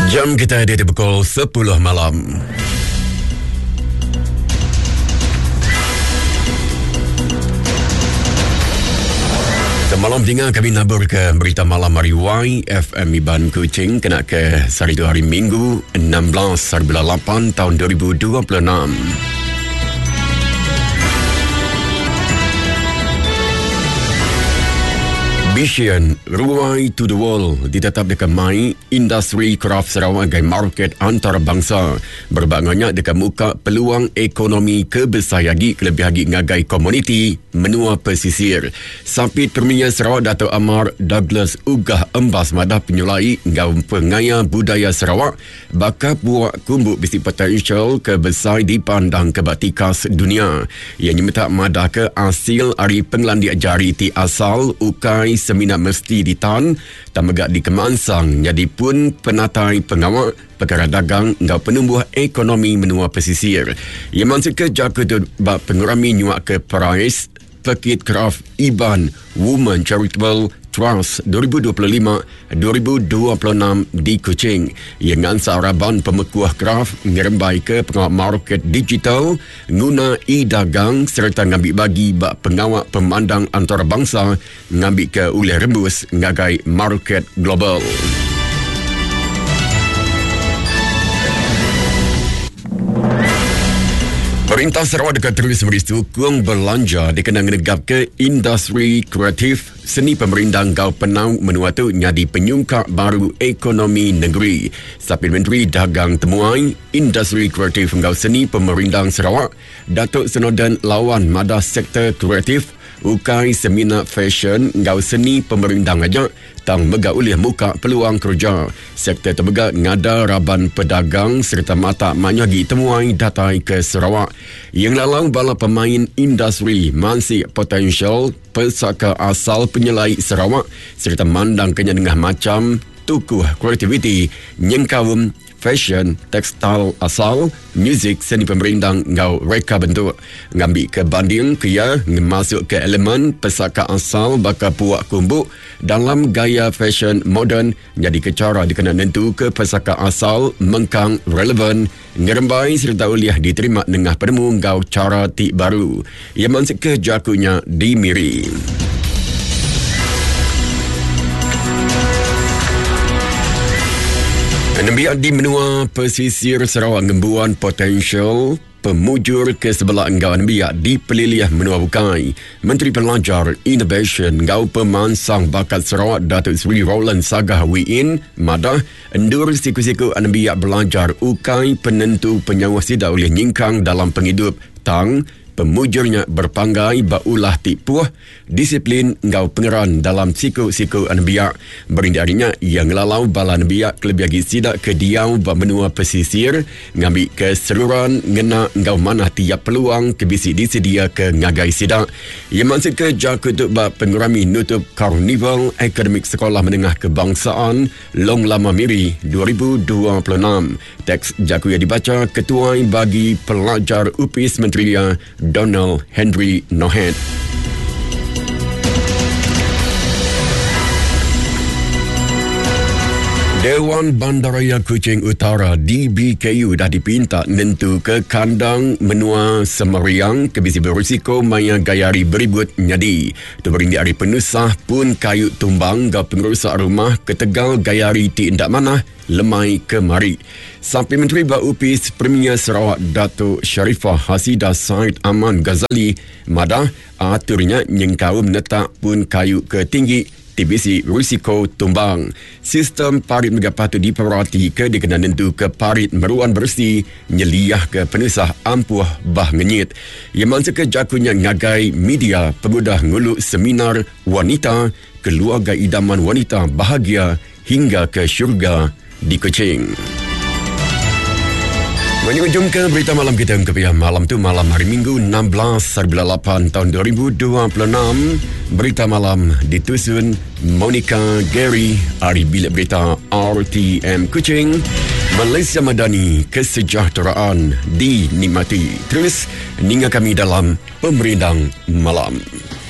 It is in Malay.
Jam kita di pukul 10 malam. Malam tinggal kami nabur ke berita malam hari YFM Iban Kuching kena ke hari itu hari Minggu 16/8 tahun 2026. Vision Ruai to the World ditetap dekat Mai Industri Craft Sarawak sebagai market antarabangsa berbangunnya dekat muka peluang ekonomi kebesayagi kelebih lagi ngagai komuniti menua pesisir. Sapit Premier Sarawak Dato' Amar Douglas Ugah Embas madah penyulai ngau pengaya budaya Sarawak bakal buat kumbuk bisi potensial kebesar dipandang kebatikas dunia. Ia nyemeta madah ke hasil hari penglandia jari ti asal ukai seminar mesti ditan tamagak di Kemansang jadi pun penatai pengawal perkara dagang ngau penumbuh ekonomi menua pesisir. Ia maksud ke jaga bab pengurami nyuak ke price Pakit Craft Iban Women Charitable Trust 2025-2026 di Kuching. Ia ngansa araban pemekuah craft ngerembai ke pengawal market digital guna e-dagang serta ngambil bagi bak pengawal pemandang antarabangsa ngambil ke ulih rembus ngagai market global. Perintah Sarawak dekat terus merisukung belanja dikenang negap ke industri kreatif seni pemerintah gau penau menua tu nyadi penyungkak baru ekonomi negeri. Sapit Menteri Dagang Temuai Industri Kreatif gau seni pemerintah Sarawak Datuk Senodan lawan madah sektor kreatif ukai seminar fashion ngau seni pemerintah ngajak tang mega ulih muka peluang kerja. Sektor terbega ngada raban pedagang serta mata manyagi temuai datai ke Sarawak. Yang lalang bala pemain industri masih potensial pesaka asal penyelai Sarawak serta mandang kenyadengah macam tukuh kreativiti nyengkawum fashion, tekstil asal, muzik seni pemerintah ngau reka bentuk. Ngambil ke banding kia masuk ke elemen pesaka asal bakal puak kumbuk dalam gaya fashion moden jadi kecara dikenal nentu ke pesaka asal mengkang relevan ngerembai serta uliah diterima dengah penemu ngau cara tik baru. Ia maksud ke jakunya dimiri. Nembiak di menua pesisir Sarawak ngembuan potensial pemujur ke sebelah engkau nembiak di peliliah menua bukai. Menteri Pelajar Innovation ngau pemansang bakat Sarawak Datuk Seri Roland Sagah Wiin madah endur siku-siku nembiak belajar ukai penentu penyawa sida oleh nyingkang dalam penghidup tang pemujurnya berpanggai baulah tipuh disiplin ngau pengeran dalam siku-siku anbiak. Berindarinya yang lalau bala anbiak kelebih lagi sidak ke diau menua pesisir ngambil keseluruhan ngena ngau manah tiap peluang kebisi disedia ke ngagai sidak. Ia maksud ke jakutuk bab pengurami nutup Karnival Akademik Sekolah Menengah Kebangsaan Long Lama Miri 2026. Teks jaku yang dibaca Ketua bagi Pelajar UPIS Menteria Donald Henry Nohet. Dewan Bandaraya Kuching Utara DBKU dah dipinta nentu ke kandang menua Semeriang kebisi berisiko maya gayari beribut nyadi. Tu berindi hari penusah pun kayu tumbang ga pengurusak rumah ke Tegal gayari ti indak mana lemai kemari. Sampai Menteri Baupis Premier Sarawak Datuk Sharifah Hasidah Said Aman Ghazali madah aturnya nyengkau menetak pun kayu ke tinggi TBC risiko tumbang. Sistem parit mega patut diperhati ke dikenal nentu ke parit meruan bersih nyeliah ke penusah ampuh bah ngenyit. Ia maksud ke jakunya ngagai media pemudah nguluk seminar wanita keluarga idaman wanita bahagia hingga ke syurga di Kuching. Menyujung ke berita malam kita ke malam tu malam hari Minggu 16/8 tahun 2026. Berita malam ditusun Monica Gary, hari bilik berita RTM Kuching. Malaysia Madani, kesejahteraan dinikmati. Terus ninga kami dalam Pemerintah Malam.